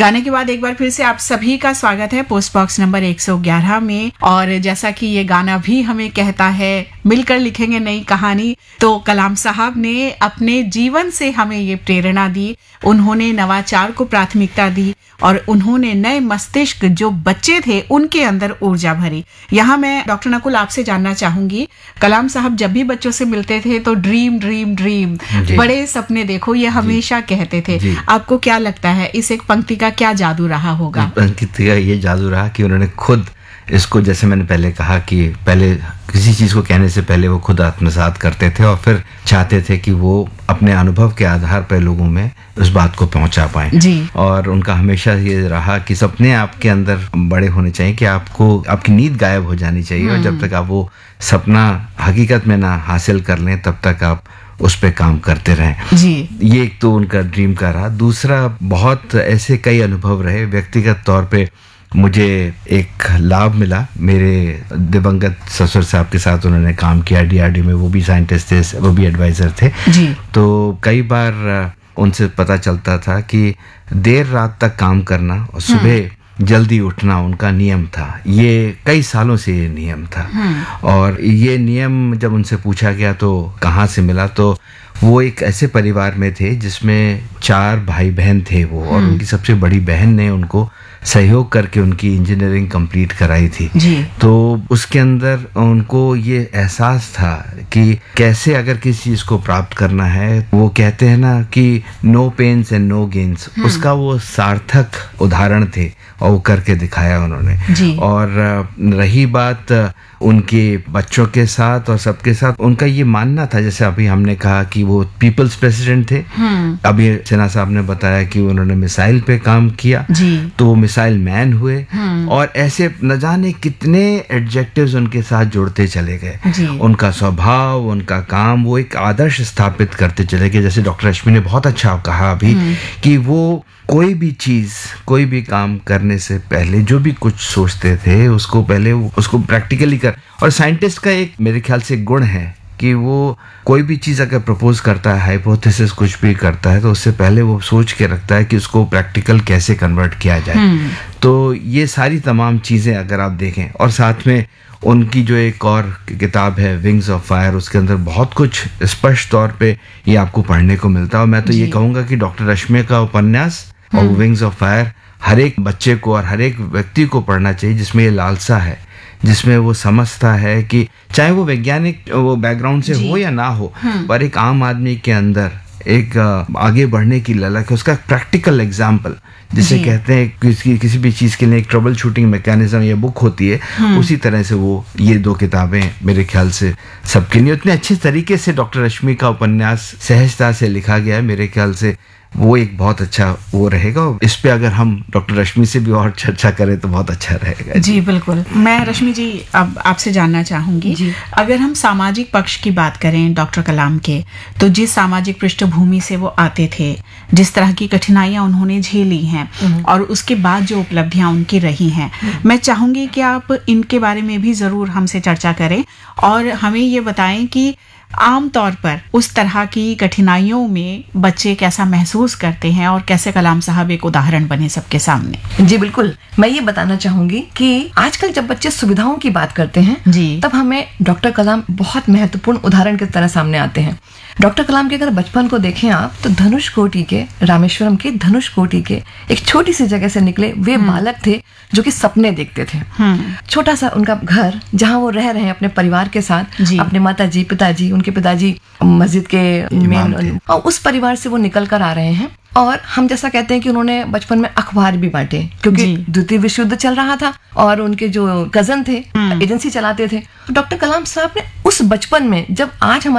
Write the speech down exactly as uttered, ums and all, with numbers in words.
गाने के बाद एक बार फिर से आप सभी का स्वागत है पोस्ट बॉक्स नंबर एक सौ ग्यारह में। और जैसा कि ये गाना भी हमें कहता है, मिलकर लिखेंगे नई कहानी, तो कलाम साहब ने अपने जीवन से हमें ये प्रेरणा दी। उन्होंने नवाचार को प्राथमिकता दी और उन्होंने नए मस्तिष्क जो बच्चे थे उनके अंदर ऊर्जा भरी। यहाँ मैं डॉक्टर नकुल आपसे जानना चाहूंगी, कलाम साहब जब भी बच्चों से मिलते थे तो ड्रीम ड्रीम ड्रीम, बड़े सपने देखो, ये हमेशा कहते थे। आपको क्या लगता है इस एक पंक्ति का क्या जादू रहा होगा? पंक्ति का ये जादू रहा कि उन्होंने खुद इसको, जैसे मैंने पहले कहा कि पहले किसी चीज को कहने से पहले वो खुद आत्मसात करते थे और फिर चाहते थे कि वो अपने अनुभव के आधार पर लोगों में उस बात को पहुंचा पाएं। जी। और उनका हमेशा ये रहा कि सपने आपके अंदर बड़े होने चाहिए, कि आपको आपकी नींद गायब हो जानी चाहिए और जब तक आप वो सपना हकीकत में ना हासिल कर लें तब तक आप उस पे काम करते रहें। जी। ये एक तो उनका ड्रीम का रहा। दूसरा, बहुत ऐसे कई अनुभव रहे। व्यक्तिगत तौर पे मुझे एक लाभ मिला, मेरे दिवंगत ससुर साहब के साथ उन्होंने काम किया डीआरडीओ में, वो भी साइंटिस्ट थे, वो भी एडवाइजर थे। जी। तो कई बार उनसे पता चलता था कि देर रात तक काम करना और सुबह जल्दी उठना उनका नियम था। ये कई सालों से ये नियम था। और ये नियम जब उनसे पूछा गया तो कहाँ से मिला, तो वो एक ऐसे परिवार में थे जिसमें चार भाई बहन थे वो, और उनकी सबसे बड़ी बहन ने उनको सहयोग करके उनकी इंजीनियरिंग कंप्लीट कराई थी। जी। तो उसके अंदर उनको ये एहसास था कि कैसे अगर किसी चीज को प्राप्त करना है, वो कहते हैं ना कि no pens and no gains, उसका वो सार्थक उदाहरण थे और वो करके दिखाया उन्होंने। जी। और रही बात उनके बच्चों के साथ और सबके साथ, उनका ये मानना था, जैसे अभी हमने कहा कि वो पीपल्स प्रेसिडेंट थे। अभी सिन्हा साहब ने बताया कि उन्होंने मिसाइल पे काम किया। जी। तो वो मिसाइल मैन हुए और ऐसे न जाने कितने एडजेक्टिव्स उनके साथ जुड़ते चले गए। उनका स्वभाव, उनका काम, वो एक आदर्श स्थापित करते चले गए। जैसे डॉक्टर रश्मि ने बहुत अच्छा कहा अभी कि वो कोई भी चीज, कोई भी काम करने से पहले जो भी कुछ सोचते थे उसको पहले उसको प्रैक्टिकली कर। और साइंटिस्ट का एक मेरे ख्याल से गुण है कि वो कोई भी चीज अगर प्रपोज करता है, हाइपोथेसिस कुछ भी करता है, तो उससे पहले वो सोच के रखता है कि उसको प्रैक्टिकल कैसे कन्वर्ट किया जाए। तो ये सारी तमाम चीजें अगर आप देखें, और साथ में उनकी जो एक और किताब है विंग्स ऑफ फायर, उसके अंदर बहुत कुछ स्पष्ट तौर पे ये आपको पढ़ने को मिलता है। और मैं तो ये कहूंगा कि डॉक्टर रश्मि का उपन्यास और विंग्स ऑफ फायर हर एक बच्चे को और हर एक व्यक्ति को पढ़ना चाहिए जिसमें ये लालसा है, जिसमें वो समझता है कि चाहे वो वैज्ञानिक वो बैकग्राउंड से हो या ना हो, पर एक आम आदमी के अंदर एक आगे बढ़ने की ललक है। उसका प्रैक्टिकल एग्जाम्पल, जिसे कहते हैं किसी किसी भी चीज के लिए एक ट्रबल शूटिंग मैकेनिज्म या बुक होती है, उसी तरह से वो ये दो किताबें मेरे ख्याल से सबके लिए उतने अच्छे तरीके से डॉक्टर रश्मि का उपन्यास सहजता से लिखा गया है। मेरे ख्याल से वो एक बहुत अच्छा वो रहेगा। इस पे अगर हम डॉक्टर रश्मि से भी और चर्चा करें तो बहुत अच्छा रहेगा। जी बिल्कुल। मैं रश्मि जी अब आपसे जानना चाहूंगी, अगर हम सामाजिक पक्ष की बात करें डॉक्टर कलाम के, तो जिस सामाजिक पृष्ठभूमि से वो आते थे, जिस तरह की कठिनाइयां उन्होंने झेली हैं और उसके बाद जो उपलब्धियां उनकी रही हैं, मैं चाहूंगी कि आप इनके बारे में भी जरूर हमसे चर्चा करें और हमें ये बताएं कि आम तौर पर उस तरह की कठिनाइयों में बच्चे कैसा महसूस करते हैं और कैसे कलाम साहब एक उदाहरण बने सबके सामने। जी बिल्कुल। मैं ये बताना चाहूंगी कि आजकल जब बच्चे सुविधाओं की बात करते हैं, जी, तब हमें डॉक्टर कलाम बहुत महत्वपूर्ण उदाहरण की तरह सामने आते हैं। डॉक्टर कलाम के अगर बचपन को देखें आप, तो धनुष कोटि के, रामेश्वरम के धनुष कोटि के एक छोटी सी जगह से निकले वे बालक थे जो कि सपने देखते थे। छोटा सा उनका घर जहाँ वो रह रहे हैं अपने परिवार के साथ, अपने माता जी, पिताजी, उनके पिताजी मस्जिद के मेन, और उस परिवार से वो निकल कर आ रहे हैं। और हम जैसा कहते हैं कि उन्होंने बचपन में अखबार भी बांटे, क्योंकि द्वितीय विश्व युद्ध चल रहा था और उनके जो कजन थे एजेंसी चलाते थे। तो डॉक्टर कलाम साहब ने उस बचपन में, जब आज हमारे